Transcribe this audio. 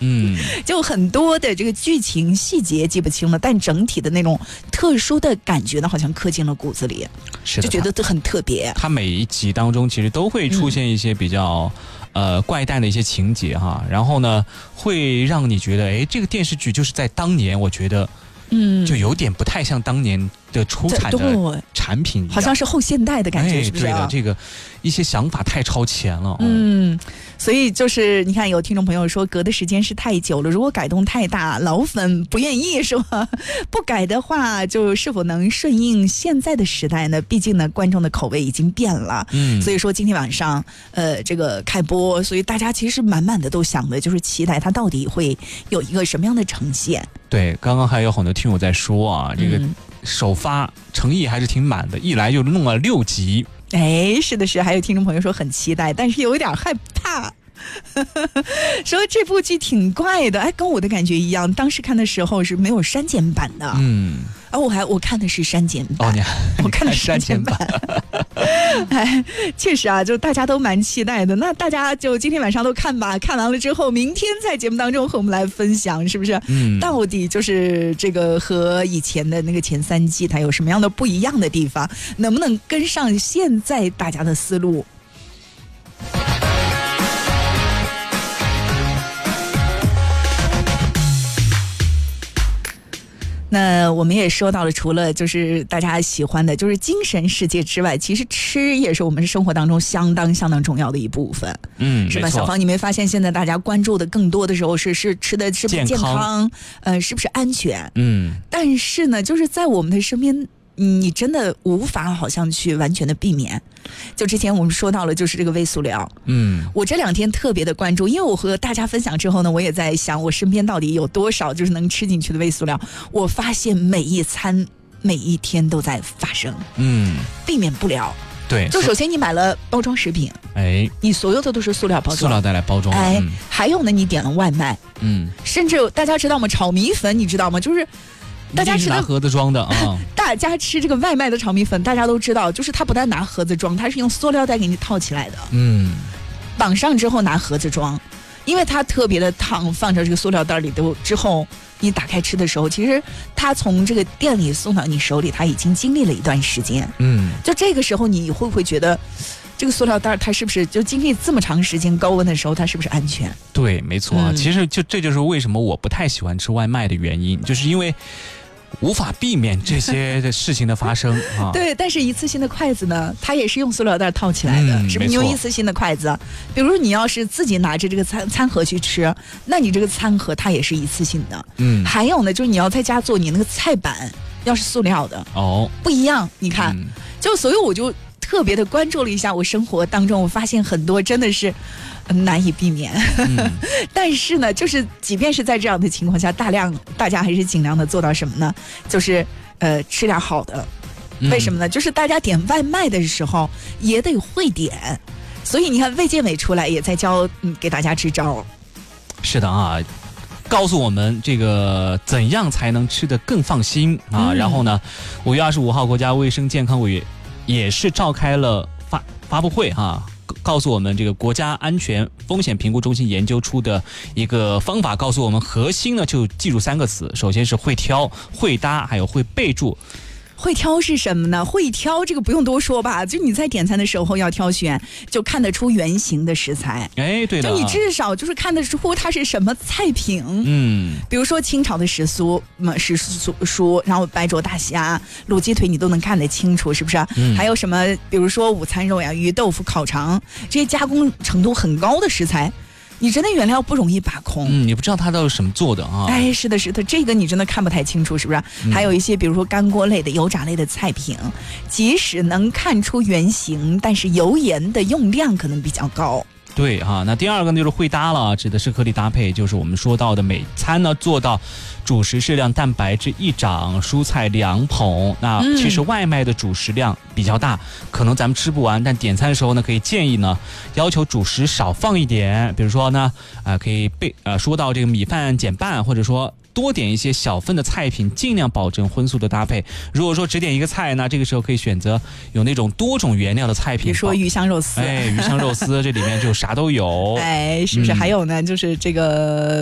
就很多的这个剧情细节记不清了，但整体的那种特殊的感觉呢，好像刻进了骨子里， 是的， 就觉得很特别。 它每一集当中其实都会出现一些比较怪诞的一些情节哈，然后呢会让你觉得哎，这个电视剧就是在当年，我觉得就有点不太像当年的出产的产品， 好像是后现代的感觉，是不是？ 对的，这个一些想法太超前了。 所以就是你看，有听众朋友说隔的时间是太久了，如果改动太大，老粉不愿意是吧？不改的话，就是否能顺应现在的时代呢？毕竟呢，观众的口味已经变了。所以说今天晚上这个开播，所以大家其实满满的都想的就是期待它到底会有一个什么样的呈现。 对，刚刚还有很多听友在说啊，这个首发诚意还是挺满的，一来就弄了6集。 哎，是的是，还有听众朋友说很期待，但是有点害怕。说这部剧挺怪的，哎，跟我的感觉一样。当时看的时候是没有删减版的，我看的是删减版，我看的是删减版。哎，确实啊，就大家都蛮期待的。那大家就今天晚上都看吧，看完了之后，明天在节目当中和我们来分享，是不是？到底就是这个和以前的那个前3季它有什么样的不一样的地方？能不能跟上现在大家的思路？那我们也说到了，除了就是大家喜欢的就是精神世界之外，其实吃也是我们生活当中相当重要的一部分，是吧？小芳，你没发现现在大家关注的更多的时候是吃的是不是健康，是不是安全？但是呢，就是在我们的身边，你真的无法好像去完全的避免。就之前我们说到了，就是这个微塑料。我这2天特别的关注，因为我和大家分享之后呢，我也在想我身边到底有多少就是能吃进去的微塑料。我发现每一餐每一天都在发生，避免不了。对，就首先你买了包装食品，哎，你所有的都是塑料包装， 塑料袋来包装。 哎，还有呢，你点了外卖，甚至大家知道吗？炒米粉你知道吗？就是大家吃拿盒子装的啊！ 大家吃这个外卖的炒米粉，大家都知道，就是它不但拿盒子装，它是用塑料袋给你套起来的。绑上之后拿盒子装，因为它特别的烫，放着这个塑料袋里头之后，你打开吃的时候，其实它从这个店里送到你手里，它已经经历了一段时间。就这个时候你会不会觉得？这个塑料袋它是不是就经历这么长时间高温的时候，它是不是安全？ 对，没错啊。其实这就是为什么我不太喜欢吃外卖的原因，就是因为无法避免这些的事情的发生啊。 对，但是一次性的筷子呢，它也是用塑料袋套起来的，是不是？你用一次性的筷子，比如你要是自己拿着这个餐盒去吃，那你这个餐盒它也是一次性的。还有呢，就是你要在家做，你那个菜板要是塑料的不一样。你看，就所以我就特别的关注了一下我生活当中，我发现很多真的是难以避免。但是呢，就是即便是在这样的情况下，大家还是尽量的做到什么呢？就是吃点好的。为什么呢？就是大家点外卖的时候也得会点。所以你看，卫健委出来也在教给大家支招。 是的啊，告诉我们这个怎样才能吃得更放心啊。然后呢，5月25号，国家卫生健康委也是召开了发布会哈，告诉我们这个国家安全风险评估中心研究出的一个方法，告诉我们核心呢就记住3个词，首先是会挑、会搭，还有会备注。 会挑是什么呢？会挑这个不用多说吧，就你在点餐的时候要挑选就看得出原型的食材。 哎，对的， 就你至少就是看得出它是什么菜品。比如说清炒的时蔬，然后白灼大虾、卤鸡腿，你都能看得清楚，是不是？还有什么？比如说午餐肉呀、鱼豆腐、烤肠，这些加工程度很高的食材。你真的原料不容易把控， 你不知道它都是什么做的啊？ 哎，是的，这个你真的看不太清楚，是不是？还有一些比如说干锅类的、油炸类的菜品，即使能看出原型，但是油盐的用量可能比较高。 对哈，那第2个呢就是会搭了，指的是合理搭配，就是我们说到的每餐呢做到主食适量，蛋白质1掌，蔬菜2捧。那其实外卖的主食量比较大，可能咱们吃不完，但点餐的时候呢，可以建议呢要求主食少放一点，比如说呢可以说到这个米饭减半，或者说多点一些小份的菜品，尽量保证荤素的搭配。如果说只点一个菜呢，这个时候可以选择有那种多种原料的菜品， 比如说鱼香肉丝。 哎，鱼香肉丝这里面就啥都有。 哎，是不是？还有呢，就是这个